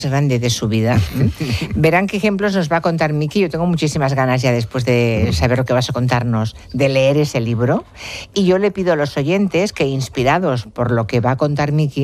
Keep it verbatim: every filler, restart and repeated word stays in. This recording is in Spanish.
grande de su vida. Verán qué ejemplos nos va a contar Miki. Yo tengo muchísimas ganas ya, después de saber lo que vas a contarnos, de leer ese libro. Y yo le pido a los oyentes que, inspirados por lo que va a contar Miki,